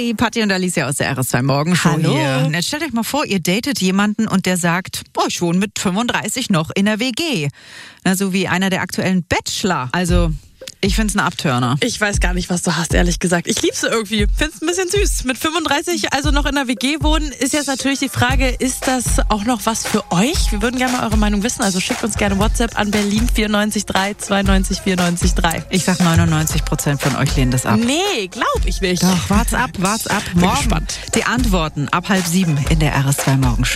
Hi, Patti und Alicia aus der RS2 Morgenshow. Hallo. Hier. Und jetzt stellt euch mal vor, ihr datet jemanden und der sagt, ich wohne mit 35 noch in der WG. Na, so wie einer der aktuellen Bachelor. Also, ich find's ein Abturner. Ich weiß gar nicht, was du hast, ehrlich gesagt. Ich lieb's irgendwie. Find's ein bisschen süß. Mit 35 also noch in der WG wohnen, ist jetzt natürlich die Frage, ist das auch noch was für euch? Wir würden gerne mal eure Meinung wissen. Also schickt uns gerne WhatsApp an Berlin 94 92 94 3. Ich sag 99% von euch lehnen das ab. Nee, glaub ich nicht. Doch, wart's ab. Bin Morgen gespannt. die Antworten ab 6:30 in der RS2 Morgenshow.